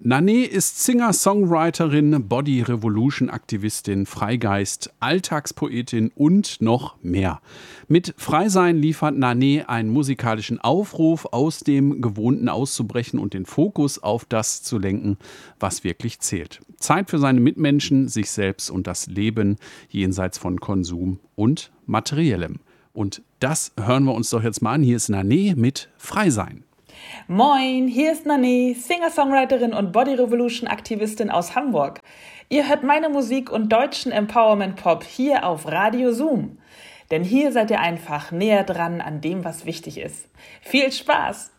Nané ist Singer-Songwriterin, Body-Revolution-Aktivistin, Freigeist, Alltagspoetin und noch mehr. Mit Freisein liefert Nané einen musikalischen Aufruf, aus dem Gewohnten auszubrechen und den Fokus auf das zu lenken, was wirklich zählt. Zeit für seine Mitmenschen, sich selbst und das Leben jenseits von Konsum und Materiellem. Und das hören wir uns doch jetzt mal an. Hier ist Nané mit Freisein. Moin, hier ist Nané, Singer-Songwriterin und Body-Revolution-Aktivistin aus Hamburg. Ihr hört meine Musik und deutschen Empowerment-Pop hier auf Radio Zoom. Denn hier seid ihr einfach näher dran an dem, was wichtig ist. Viel Spaß!